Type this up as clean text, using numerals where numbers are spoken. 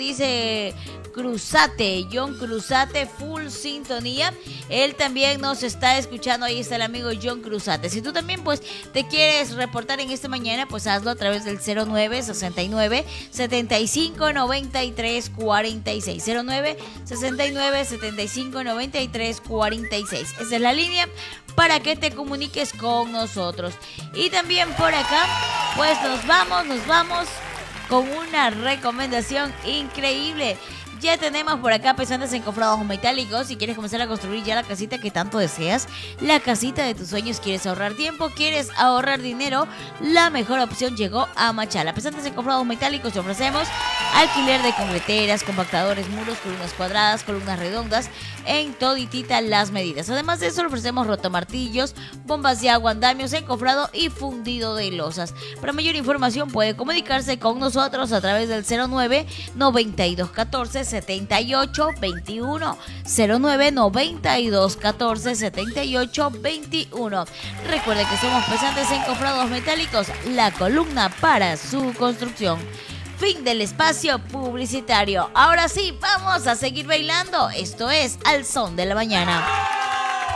dice Cruzate, John Cruzate, full sintonía. Él también nos está escuchando. Ahí está el amigo John Cruzate. Si tú también pues te quieres reportar en esta mañana, pues hazlo a través del 0969 75 93 46. 09 69 75 93 46. Esa es la línea para que te comuniques con nosotros. Y también por acá, pues nos vamos con una recomendación increíble. Ya tenemos por acá pesantes encofrados metálicos. Si quieres comenzar a construir ya la casita que tanto deseas, la casita de tus sueños, quieres ahorrar tiempo, quieres ahorrar dinero, la mejor opción llegó a Machala. Pesantes encofrados metálicos, te ofrecemos alquiler de concreteras, compactadores, muros, columnas cuadradas, columnas redondas, en toditita las medidas. Además de eso, le ofrecemos rotomartillos, bombas de agua, andamios, encofrado y fundido de losas. Para mayor información puede comunicarse con nosotros a través del 09 92 14 78 21. 09 92 14 78 21. Recuerde que somos pesantes encofrados metálicos, la columna para su construcción. Fin del espacio publicitario. Ahora sí, vamos a seguir bailando. Esto es Al Son de la Mañana.